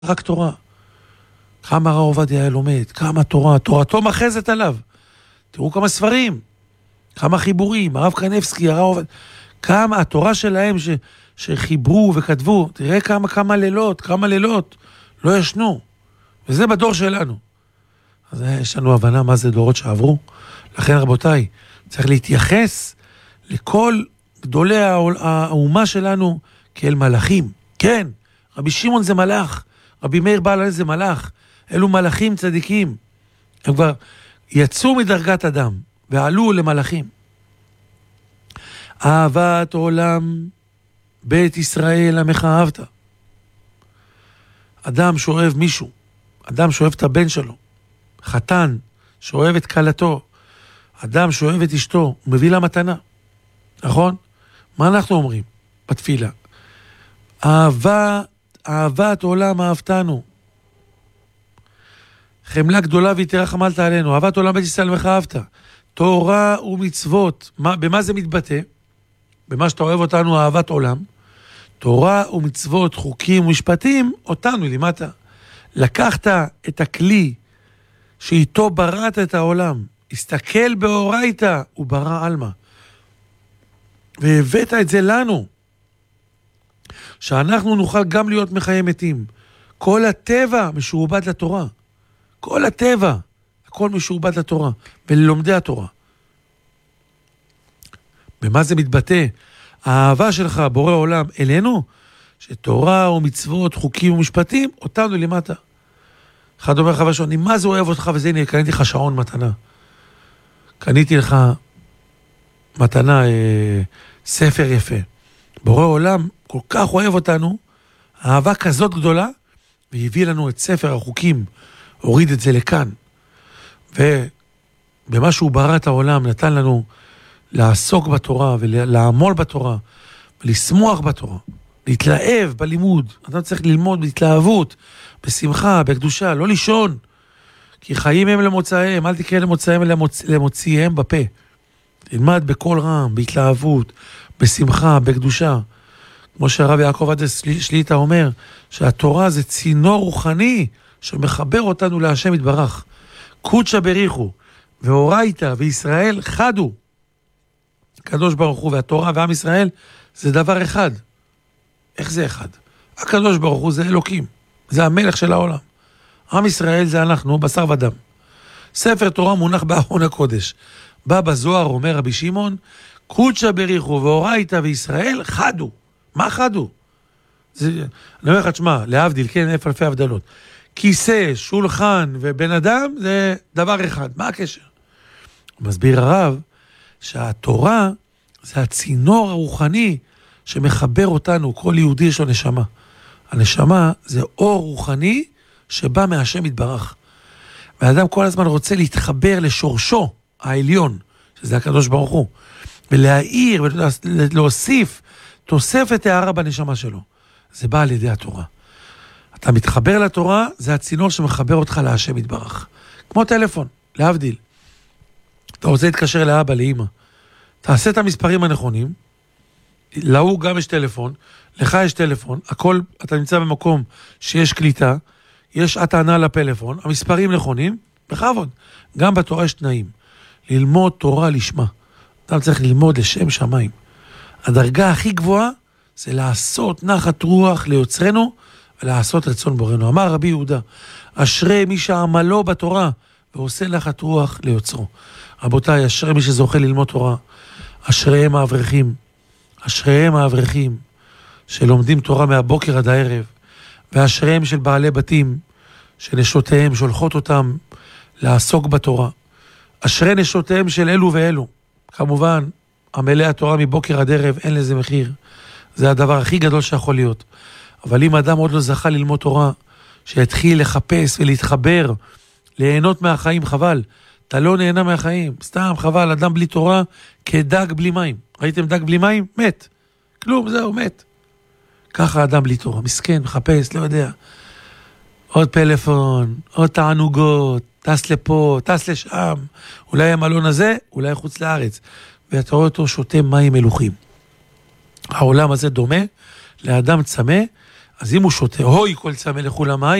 רק תורה. כמה הרב עובדיה היה לומד, כמה תורה, תורתו מחזת עליו. תראו כמה ספרים, כמה חיבורים, הרב קנבסקי, הרב עובדיה, כמה התורה שלהם שחיברו וכתבו, תראה כמה לילות, לא ישנו. וזה בדור שלנו. אז יש לנו הבנה מה זה דורות שעברו. לכן רבותיי, צריך להתייחס לכל גדולי האומה שלנו כאל מלאכים. כן, רבי שמעון זה מלאך, רבי מאיר בעל זה מלאך, אלו מלאכים צדיקים. הם כבר יצאו מדרגת אדם ועלו למלאכים. אהבת עולם בית ישראל עמך אהבת. אדם שאוהב מישהו, אדם שאוהב את הבן שלו, חתן שאוהב את כלתו, אדם שאוהב את אשתו, הוא מביא לה מתנה. נכון? מה אנחנו אומרים בתפילה? אהבת עולם אהבתנו. חמלה גדולה ויתרה חמלת עלינו. אהבת עולם בית ישראל עמך אהבת. תורה ומצוות. במה זה מתבטא? במה שאתה אוהב אותנו אהבת עולם. תורה ומצוות, חוקים ומשפטים, אותנו למטה. לקחת את הכלי שאיתו בראת את העולם. הסתכל באורייתא וברא עלמא. והבאת את זה לנו. שאנחנו נוכל גם להיות מחיי מתים. כל הטבע משועבד לתורה. כל הטבע, הכל משועבד לתורה. וללומדי התורה. במה זה מתבטא? האהבה שלך, בורא עולם, אלינו, שתורה ומצוות, חוקים ומשפטים, אותנו למטה. אחד אומר חבר שעוני, מה זה אוהב אותך? וזה הנה, קניתי לך שעון מתנה. קניתי לך מתנה, ספר יפה. בורא עולם כל כך אוהב אותנו, אהבה כזאת גדולה, והביא לנו את ספר החוקים, הוריד את זה לכאן. ובמה שהוא ברא את העולם, נתן לנו לעסוק בתורה, ולעמול בתורה, ולשמוח בתורה, להתלהב בלימוד. אתה צריך ללמוד בהתלהבות, בשמחה, בקדושה, לא לישון. כי חיים הם למוצאיהם, אל תקרא למוצאיהם, אלא למוציאיהם בפה. תלמד בכל רם, בהתלהבות, בשמחה, בקדושה. כמו שהרב יעקב עדה שליטה אומר, שהתורה זה צינור רוחני שמחבר אותנו להשם יתברך. קודשא בריחו, ואורייתא וישראל חדו. הקדוש ברוך הוא והתורה ועם ישראל זה דבר אחד. איך זה אחד? הקדוש ברוך הוא זה אלוקים, זה המלך של העולם. עם ישראל זה אנחנו, בשר ודם. ספר תורה מונח בארון הקודש. בא בזוהר, אומר רבי שמעון, קודשא בריחו ואורייתא וישראל חדו. מה חדו? אני אומר לך, תשמע, להבדיל, כן, איפה אלפי הבדלות. כיסא, שולחן ובן אדם זה דבר אחד. מה הקשר? מסביר הרב שהתורה זה הצינור הרוחני שמחבר אותנו, כל יהודי יש לו נשמה. הנשמה זה אור רוחני שבא מהשם יתברך. והאדם כל הזמן רוצה להתחבר לשורשו העליון, שזה הקדוש ברוך הוא, ולהאיר ולהוסיף תוספת הערה בנשמה שלו. זה בא על ידי התורה. אתה מתחבר לתורה, זה הצינור שמחבר אותך להשם יתברך. כמו טלפון, להבדיל. אתה רוצה להתקשר לאבא, לאמא. תעשה את המספרים הנכונים, להוא גם יש טלפון, לך יש טלפון, הכל, אתה נמצא במקום שיש קליטה, יש שעת ענה לפלאפון, המספרים נכונים, בכבוד. גם בתורה יש תנאים. ללמוד תורה לשמה. אתה צריך ללמוד לשם שמיים. הדרגה הכי גבוהה זה לעשות נחת רוח ליוצרנו ולעשות רצון בורנו. אמר רבי יהודה, אשרי מי שעמלו בתורה ועושה נחת רוח ליוצרו. רבותיי, אשרי מי שזוכה ללמוד תורה. אשריהם האברכים. אשריהם האברכים שלומדים תורה מהבוקר עד הערב. ואשריהם של בעלי בתים שנשותיהם שולחות אותם לעסוק בתורה. אשרי נשותיהם של אלו ואלו. כמובן, עמלי התורה מבוקר עד ערב, אין לזה מחיר. זה הדבר הכי גדול שיכול להיות. אבל אם אדם עוד לא זכה ללמוד תורה, שיתחיל לחפש ולהתחבר, ליהנות מהחיים, חבל. אתה לא נהנה מהחיים, סתם חבל, אדם בלי תורה, כדג בלי מים. ראיתם דג בלי מים? מת. כלום, זהו, מת. ככה אדם בלי תורה, מסכן, מחפש, לא יודע. עוד פלאפון, עוד תענוגות, טס לפה, טס לשם, אולי המלון הזה, אולי חוץ לארץ. ואתה רואה אותו שותה מים מלוכים. העולם הזה דומה לאדם צמא, אז אם הוא שותה, הוי כל צמא לכו למים,